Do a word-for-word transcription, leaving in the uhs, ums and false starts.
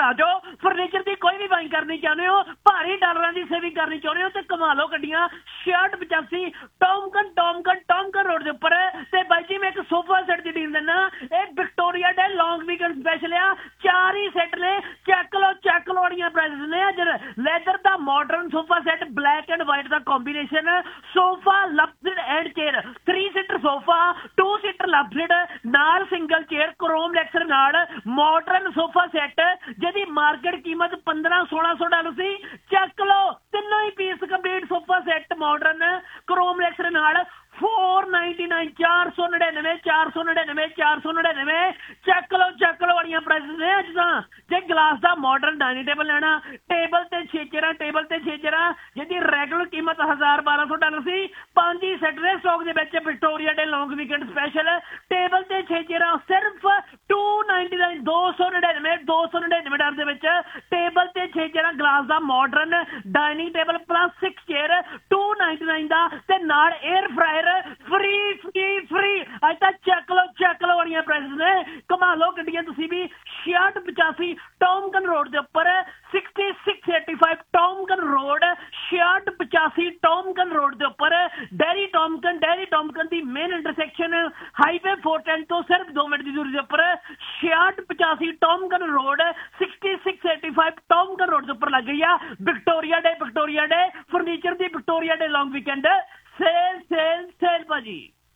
आ जाओ। फर्नीचर की कोई भी बाइंग करनी चाहते हो, भारी डॉलर की सेविंग करनी चाहते हो तो कमा लो गड्डियां छियासठ पचासी टॉमकन टॉमकन टॉमकन रोड के उपर। ते बाई जी मैं एक सोफा सेट की डील देना, ये Victoria day long weekend special आ। चार ही सेट ने, चेक लो चेक लो वाली प्राइस ने। अज लैदर का modern sofa set black and white का combination, sofa लफ्ट and chair, three seater sofa, two seater लफ्ट नाल सिंगल चेयर, क्रोम लैक्सर नाल मॉडर्न सोफा सेट जिहदी मार्केट कीमत पंद्रह सोलह सौ डॉलर सी। चेक लो तीनों ही piece complete sofa set modern Chrome लैक्सर नाल फोर नाइनटी नाइन चार सौ नड़िनवे चार सौ नड़िनवे चार सौ नड़िनवे। चेक लो चेक लो वाली प्राइस ने। अज तां जे ग्लास का मॉडर्न डाइनिंग टेबल लेना, टेबल ते छे चेयरां टेबल ते छे चेयरां जिहदी रेगुलर कीमत हजार बारह सौ डॉलर सी, पांच ही सेट ने स्टॉक दे विच Victoria day long weekend special. Table ते छे चेयरां सिर्फ टू नाइनटी नाइन दो सौ नड़िनवे दो सौ नड़िनवे डॉलर दे विच टेबल ते छे चेयरां ग्लास का modern dining table plus six chair to ninety nine का ते नाल air fryer free free free. अज तक चेक लो चेक लो वाली प्राइस ने। कमा लो गड्डियां तुसी भी छियासठ पचासी टॉमकन रोड के उपर, sixty six eighty five टॉमकन road, छियासठ पचासी टॉमकन रोड के उपर। डेयरी टॉमकन डेयरी टॉमकन की main intersection highway four ten तो सिर्फ दो मिनट की दूरी के उपर, छियासठ पचासी टॉमकन road, sixty six eighty five टॉमकन road के उपर लग गई है Victoria day Victoria day furniture की Victoria day long weekend cell cell cell भाजी।